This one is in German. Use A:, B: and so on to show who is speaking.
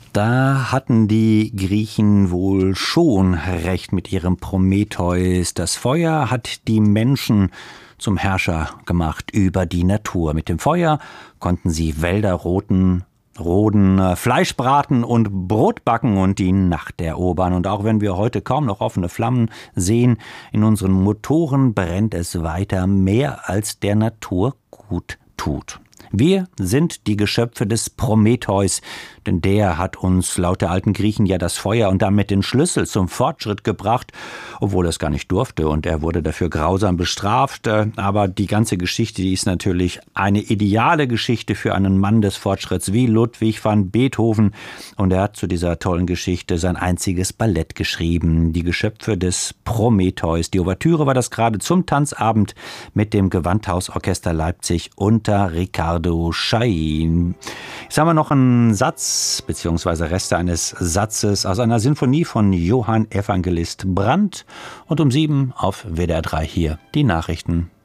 A: Da hatten die Griechen wohl schon recht mit ihrem Prometheus. Das Feuer hat die Menschen zum Herrscher gemacht über die Natur. Mit dem Feuer konnten sie Wälder roden, Fleisch braten und Brot backen und die Nacht erobern. Und auch wenn wir heute kaum noch offene Flammen sehen, in unseren Motoren brennt es weiter, mehr als der Natur gut tut. Wir sind die Geschöpfe des Prometheus, denn der hat uns laut der alten Griechen ja das Feuer und damit den Schlüssel zum Fortschritt gebracht, obwohl er es gar nicht durfte und er wurde dafür grausam bestraft. Aber die ganze Geschichte, die ist natürlich eine ideale Geschichte für einen Mann des Fortschritts wie Ludwig van Beethoven und er hat zu dieser tollen Geschichte sein einziges Ballett geschrieben, die Geschöpfe des Prometheus. Die Ouvertüre war das gerade zum Tanzabend mit dem Gewandhausorchester Leipzig unter Riccardo Chailly. Jetzt haben wir noch einen Satz bzw. Reste eines Satzes aus einer Sinfonie von Johann Evangelist Brand und um 7 auf WDR 3 hier die Nachrichten.